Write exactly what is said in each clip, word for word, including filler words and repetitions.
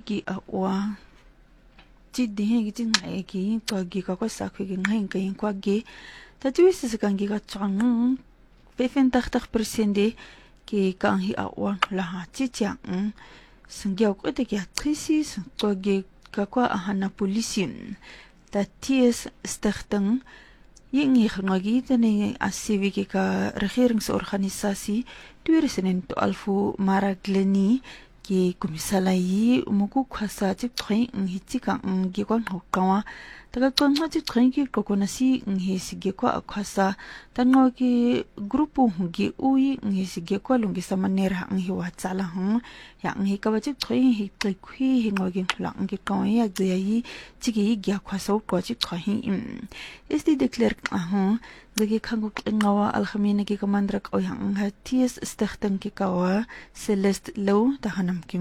ki awa ti dihe ki ngai ki to gi ka kwa sa ki ngai ki kwa gi ta tu is se kan gi ka chang vyfentig persent ki kan hi awa la ha ti chang singya ko te ki atrisi to gi ka kwa ahana polisie ta ties stichting ying hi ngagi tene asiwi ki ka regeringsorganisasie tweeduisend twaalf Mara Glennie ki komisala yi umuku kwasa ti train ngiti ka ngi kwa ngkawa taga tsonga ti train ki kokona si ngi sige kwa kwasa tango ki grupu ngi ui ngi sige kwa lungi samanera ngi watsala hung ya ngi ka ti train hi tlikwi hi ngogi la ngi kwa ya gya yi ti gi gya kwasa ko ti train is die de klerk ahon Dagi kangu ngawa algemene ki kamandrak o yang ha ties stichting ki kawa Celeste Lou ta hanam ki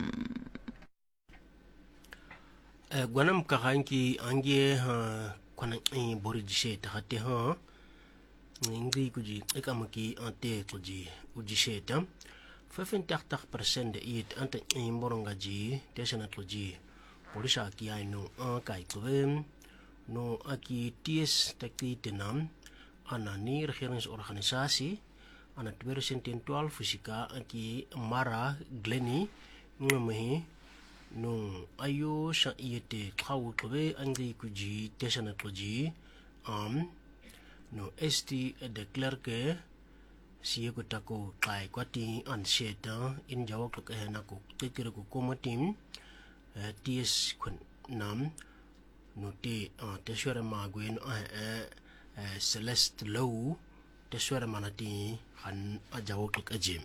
eh gwanam ka hanki angie ha kwana i borijishe ta hate ha ngri kuji ekamaki ante kuji ujishe ta vyfentig persent it ante i moronga ji tesana kuji polisa ki ai no kai kwem no aki ties takti tenam ana ni regeringsorganisasie ana tweeduisend twaalf fusika aki Mara Glennie ngmehi no ayo sha yete khawu tobe angi kuji tesana kuji am no esti de clerke sie ko tako kai kwati an sheta in jawak ka hena ko tekere ko komatim ties kun nam no te teswara magwen a Uh, Celeste Lou teswara manati han ajawok ajim.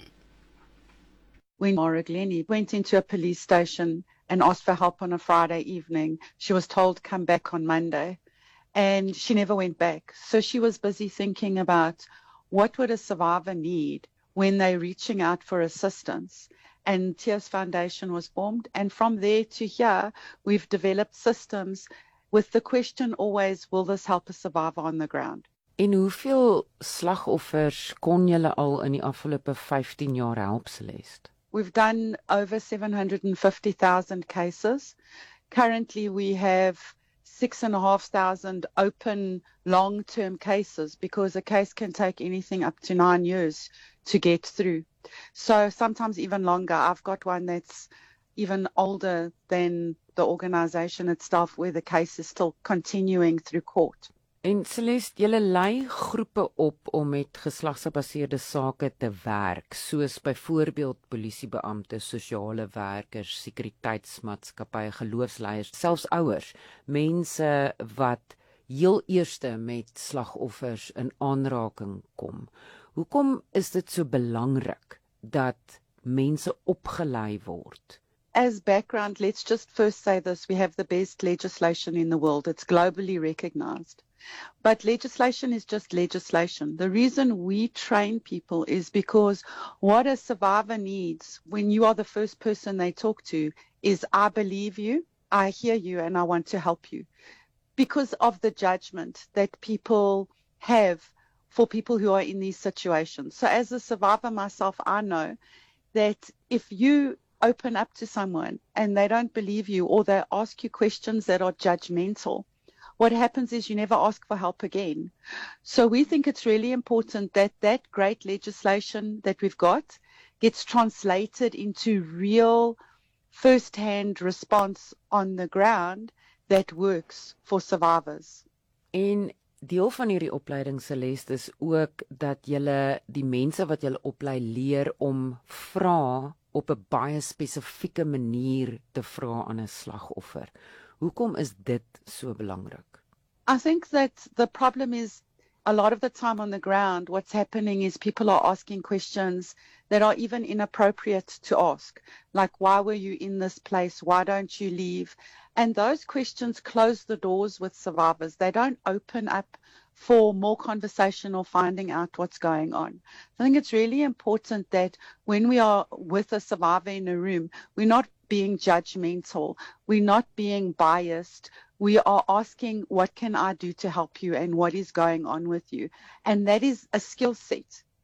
When Mara Glennie went into a police station and asked for help on a Friday evening, she was told come back on Monday, and she never went back. So she was busy thinking about what would a survivor need when they're reaching out for assistance. And Tears Foundation was formed, and from there to here, we've developed systems with the question always, will this help a survivor on the ground? En hoeveel slagoffers kon julle al in die afgelope vyftien jaar help, Celeste? We've done over seven hundred fifty thousand cases. Currently, we have six and a half thousand open long-term cases because a case can take anything up to nine years to get through. So sometimes even longer. I've got one that's even older than the organization itself, where the case is still continuing through court. En Celeste, julle lei groepe op om met geslagsgebaseerde sake te werk, soos byvoorbeeld polisiebeampte, sosiale werkers, sekuriteitsmaatskappye, geloofsleiers, selfs ouers, mense wat heel eerste met slagoffers in aanraking kom. Hoekom is dit so belangrik dat mense opgelei word? As background, let's just first say this. We have the best legislation in the world. It's globally recognized. But legislation is just legislation. The reason we train people is because what a survivor needs when you are the first person they talk to is, I believe you, I hear you, and I want to help you. Because of the judgment that people have for people who are in these situations. So as a survivor myself, I know that if you open up to someone and they don't believe you, or they ask you questions that are judgmental, what happens is you never ask for help again. So we think it's really important that that great legislation that we've got gets translated into real first-hand response on the ground that works for survivors. En deel van hierdie opleiding, Celeste, is ook dat julle die mense wat julle oplei leer om vra op 'n baie spesifieke manier te vra aan 'n slagoffer. Hoekom is dit so belangrik? I think that the problem is a lot of the time on the ground, what's happening is people are asking questions that are even inappropriate to ask. Like, why were you in this place? Why don't you leave? And those questions close the doors with survivors. They don't open up for more conversation or finding out what's going on. I think it's really important that when we are with a survivor in a room, we're not being judgmental. We're not being biased. We are asking, what can I do to help you and what is going on with you? And that is a skill set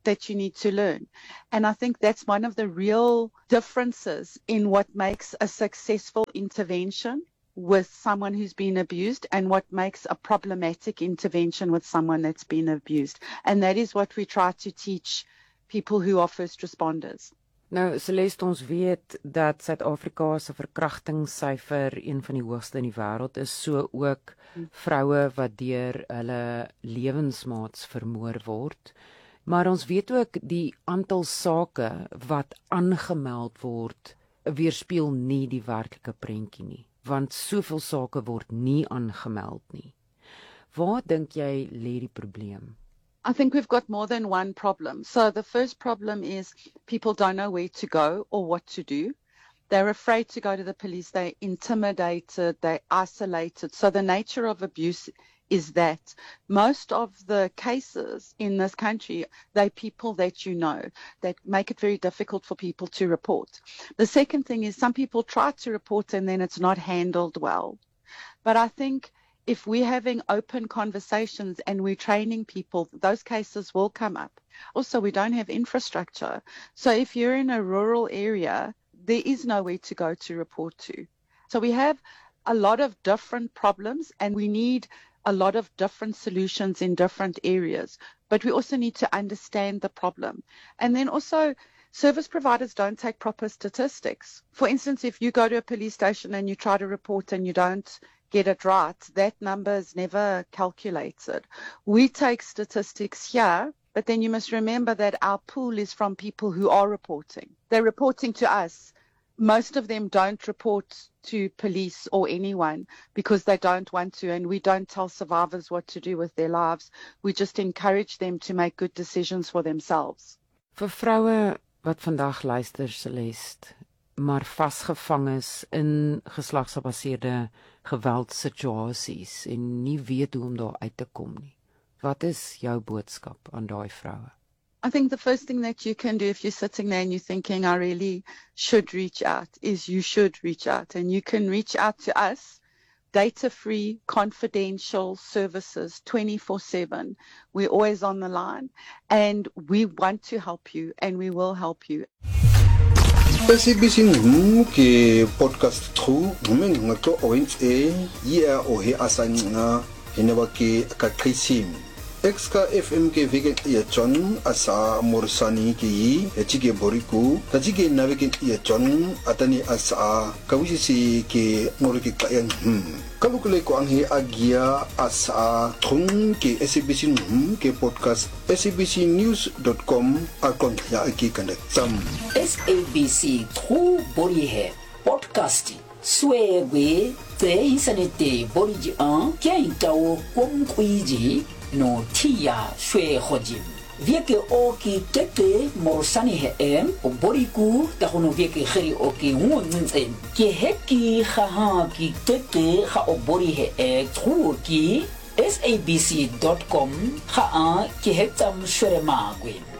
that you need to learn. And I think that's one of the real differences in what makes a successful intervention with someone who's been abused and what makes a problematic intervention with someone that's been abused. And that is what we try to teach people who are first responders. Nou, Celeste, ons weet dat Suid-Afrika se verkrachtingssyfer een van die hoogste in die wêreld is, so ook vroue wat deur hulle lewensmaats vermoor word. Maar ons weet ook die aantal sake wat aangemeld word, weerspieël nie die werklike prentjie nie, want soveel sake word nie aangemeld nie. Waar dink jy lê die probleem? I think we've got more than one problem. So the first problem is people don't know where to go or what to do. They're afraid to go to the police. They're intimidated. They're isolated. So the nature of abuse is that most of the cases in this country, they're people that you know, that make it very difficult for people to report. The second thing is some people try to report and then it's not handled well. But I think if we're having open conversations and we're training people, those cases will come up. Also, we don't have infrastructure. So if you're in a rural area, there is nowhere to go to report to. So we have a lot of different problems and we need a lot of different solutions in different areas. But we also need to understand the problem. And then also, service providers don't take proper statistics. For instance, if you go to a police station and you try to report and you don't get it right, that number is never calculated. We take statistics here, but then you must remember that our pool is from people who are reporting. They're reporting to us. Most of them don't report to police or anyone because they don't want to, and we don't tell survivors what to do with their lives. We just encourage them to make good decisions for themselves. Vir vroue wat vandag luister, Celeste, maar vasgevang is in geslagsgebaseerde geweldsituasies en nie weet hoe om daar uit te kom nie. Wat is jou boodskap aan daai vroue? I think the first thing that you can do if you're sitting there and you're thinking, I really should reach out, is you should reach out. And you can reach out to us, data-free, confidential services, twenty-four seven. We're always on the line. And we want to help you, and we will help you. S A B C ngum ke podcast tru ngumeng ngato orange e ya o he asanga hinaba ke ka krisim Exka F M ke veke ya John asa morsani ke yi echike boriku tajike naveke ya John atani asa kawisi ke ngorike kayan hmm kalukule ko ang he agia asa thung ke S A B C ngum ke podcast S A B C news dot com akon ya ki kandak sam S A B C tru bori he podcast suewe te insanete boriji an kya itawo kom kuiji no tia shwe hojim vieke oki teke morsani he em o boriku ta hono vieke kheri oki ngunzen ke heki kha ki teke kha o bori he e tru ki S A B C dot com kha a ki hetam shwe ma gwen